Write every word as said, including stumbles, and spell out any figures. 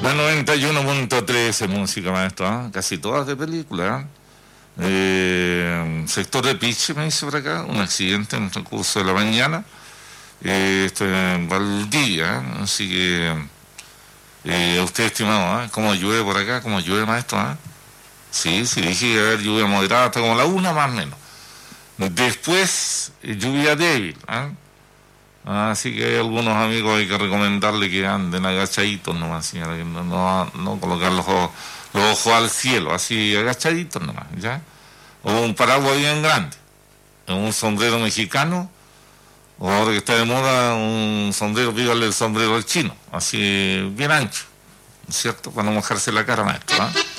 La noventa y uno punto tres es música, maestro, ¿eh? Casi todas de película. ¿eh? Eh, sector de Piche, me dice por acá, un accidente en el transcurso de la mañana. Eh, esto en Valdivia, ¿eh? Así que, eh, usted, estimado, ¿eh? ¿Cómo llueve por acá? ¿Cómo llueve, maestro? ¿eh? Sí, sí, dije que iba a haber lluvia moderada hasta como la una más o menos. Después, eh, lluvia débil, ¿eh? Así que hay algunos amigos hay que recomendarle que anden agachaditos nomás, señora, que no, no, no colocar los ojos, los ojos al cielo, así agachaditos nomás, ¿ya? O un paraguas bien grande, un sombrero mexicano, o ahora que está de moda, un sombrero, pídale el sombrero al chino, así bien ancho, ¿cierto? Para no mojarse la cara, maestro, ¿eh?